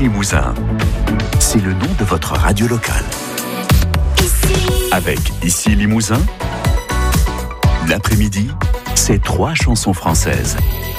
Limousin. C'est le nom de votre radio locale. Avec Ici Limousin, l'après-midi, c'est 3 chansons françaises.